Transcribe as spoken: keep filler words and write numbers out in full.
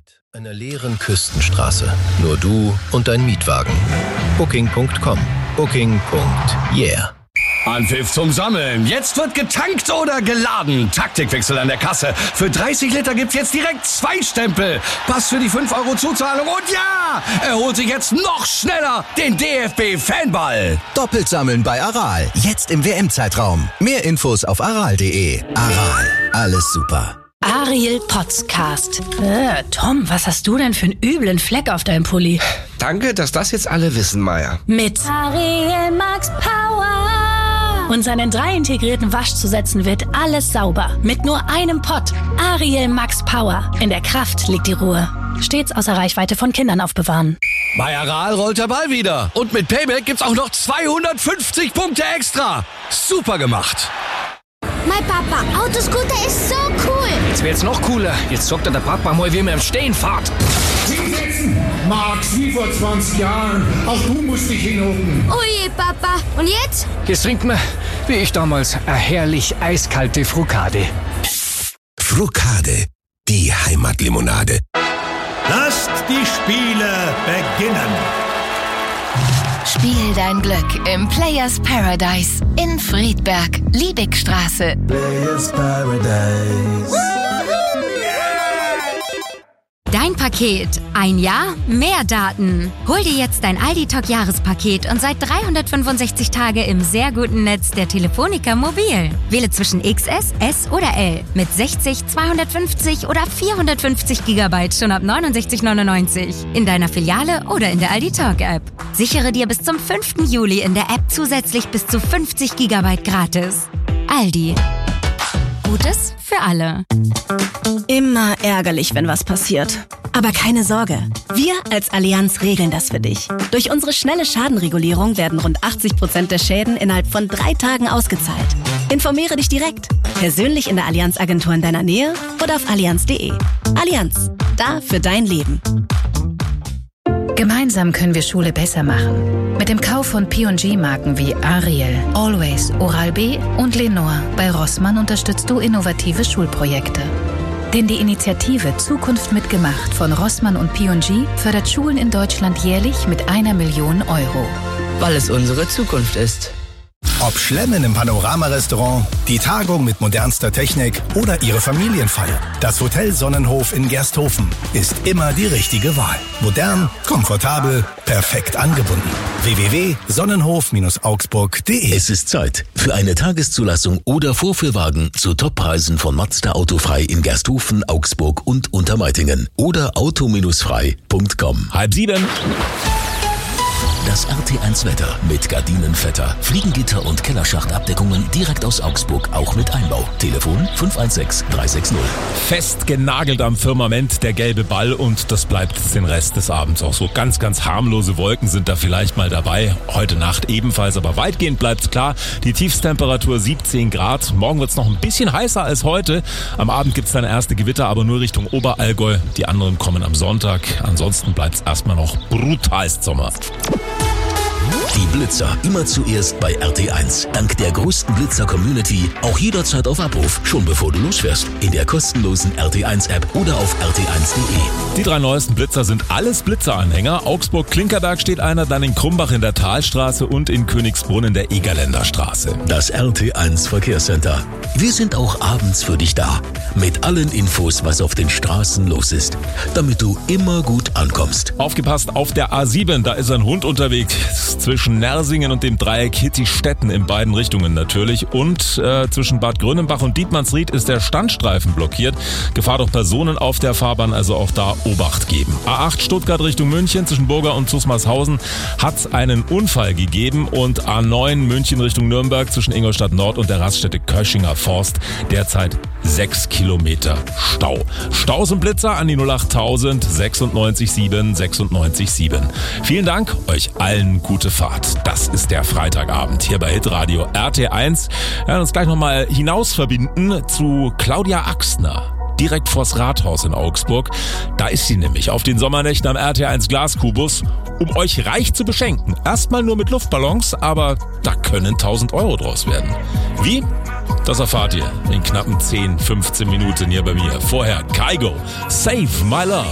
Einer leeren Küstenstraße. Nur du und dein Mietwagen. Booking Punkt com. Booking Punkt yeah. Anpfiff zum Sammeln. Jetzt wird getankt oder geladen. Taktikwechsel an der Kasse. Für dreißig Liter gibt's jetzt direkt zwei Stempel. Pass für die fünf Euro Zuzahlung und ja, er holt sich jetzt noch schneller den D F B-Fanball. Doppelt sammeln bei Aral. Jetzt im W M-Zeitraum. Mehr Infos auf aral punkt de. Aral. Alles super. Ariel Podcast. Äh, Tom, was hast du denn für einen üblen Fleck auf deinem Pulli? Danke, dass das jetzt alle wissen, Maya. Mit Ariel Max Power. Und seinen drei integrierten Waschzusätzen wird alles sauber. Mit nur einem Pott. Ariel Max Power. In der Kraft liegt die Ruhe. Stets außer Reichweite von Kindern aufbewahren. Bei Aral rollt der Ball wieder. Und mit Payback gibt's auch noch zweihundertfünfzig Punkte extra. Super gemacht. Mein Papa, Autoscooter ist so cool. Jetzt wird's noch cooler. Jetzt zockt der Papa mal, wie man im Stehen fährt. Hinsetzen! Max, wie vor zwanzig Jahren. Auch du musst dich hinhocken. Oh je, Papa. Und jetzt? Jetzt trinkt man, wie ich damals, eine herrlich eiskalte Frucade. Frucade, die Heimatlimonade. Lasst die Spiele beginnen. Spiel dein Glück im Players Paradise in Friedberg, Liebigstraße. Players Paradise. Dein Paket. Ein Jahr, mehr Daten. Hol dir jetzt dein Aldi-Talk-Jahrespaket und seit dreihundertfünfundsechzig Tage im sehr guten Netz der Telefonica Mobil. Wähle zwischen X S, S oder L mit sechzig, zweihundertfünfzig oder vierhundertfünfzig Gigabyte schon ab neunundsechzig neunundneunzig in deiner Filiale oder in der Aldi-Talk-App. Sichere dir bis zum fünften Juli in der App zusätzlich bis zu fünfzig Gigabyte gratis. Aldi. Gutes für alle. Immer ärgerlich, wenn was passiert. Aber keine Sorge. Wir als Allianz regeln das für dich. Durch unsere schnelle Schadenregulierung werden rund achtzig Prozent der Schäden innerhalb von drei Tagen ausgezahlt. Informiere dich direkt. Persönlich in der Allianz-Agentur in deiner Nähe oder auf allianz punkt de. Allianz. Da für dein Leben. Gemeinsam können wir Schule besser machen. Mit dem Kauf von P und G-Marken wie Ariel, Always, Oral-B und Lenore bei Rossmann unterstützt du innovative Schulprojekte. Denn die Initiative Zukunft mitgemacht von Rossmann und P und G fördert Schulen in Deutschland jährlich mit einer Million Euro. Weil es unsere Zukunft ist. Ob Schlemmen im Panorama-Restaurant, die Tagung mit modernster Technik oder Ihre Familienfeier. Das Hotel Sonnenhof in Gersthofen ist immer die richtige Wahl. Modern, komfortabel, perfekt angebunden. w w w punkt sonnenhof augsburg punkt de. Es ist Zeit für eine Tageszulassung oder Vorführwagen zu Toppreisen von Mazda Autofrei in Gersthofen, Augsburg und Untermeitingen oder auto frei punkt com. Halb sieben. Das R T eins Wetter mit Gardinenvetter, Fliegengitter und Kellerschachtabdeckungen direkt aus Augsburg, auch mit Einbau. Telefon fünf eins sechs drei sechs null. Fest genagelt am Firmament der gelbe Ball und das bleibt den Rest des Abends auch so. Ganz, ganz harmlose Wolken sind da vielleicht mal dabei. Heute Nacht ebenfalls, aber weitgehend bleibt's klar. Die Tiefstemperatur siebzehn Grad. Morgen wird's noch ein bisschen heißer als heute. Am Abend gibt's dann erste Gewitter, aber nur Richtung Oberallgäu. Die anderen kommen am Sonntag. Ansonsten bleibt's erstmal noch brutalst Sommer. Die Blitzer immer zuerst bei R T eins. Dank der größten Blitzer-Community auch jederzeit auf Abruf, schon bevor du losfährst. In der kostenlosen R T eins App oder auf r t eins punkt de. Die drei neuesten Blitzer sind alles Blitzer-Anhänger. Augsburg-Klinkerberg steht einer, dann in Krumbach in der Talstraße und in Königsbrunn in der Egerländer Straße. Das R T eins Verkehrscenter. Wir sind auch abends für dich da. Mit allen Infos, was auf den Straßen los ist. Damit du immer gut ankommst. Aufgepasst, auf der A sieben, da ist ein Hund unterwegs. Zwischen Nersingen und dem Dreieck Hittistetten in beiden Richtungen natürlich. Und äh, zwischen Bad Grönenbach und Dietmannsried ist der Standstreifen blockiert. Gefahr durch Personen auf der Fahrbahn, also auch da Obacht geben. A acht Stuttgart Richtung München zwischen Burger und Zusmarshausen hat es einen Unfall gegeben. Und A neun München Richtung Nürnberg zwischen Ingolstadt Nord und der Raststätte Köschinger Forst derzeit sechs Kilometer Stau. Staus und Blitzer an die null acht tausend sechsundneunzig sieben sechsundneunzig sieben. Vielen Dank, euch allen gute Fahrt. Das ist der Freitagabend hier bei Hitradio R T eins. Wir werden uns gleich nochmal hinaus verbinden zu Claudia Axner. Direkt vors Rathaus in Augsburg. Da ist sie nämlich auf den Sommernächten am R T eins Glaskubus, um euch reich zu beschenken. Erstmal nur mit Luftballons, aber da können tausend Euro draus werden. Wie? Das erfahrt ihr in knappen zehn, fünfzehn Minuten hier bei mir. Vorher Kygo, Save My Love.